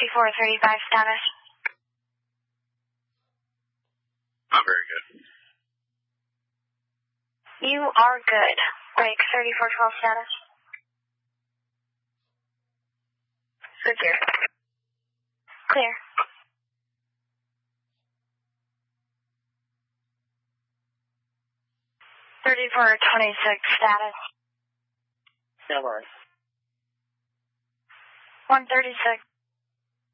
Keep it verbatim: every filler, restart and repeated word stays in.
thirty-four thirty-five status. Not very good. You are good. Wake thirty-four twelve status. Good gear. Clear. thirty-four twenty-six status. Yeah, all right. one thirty-six.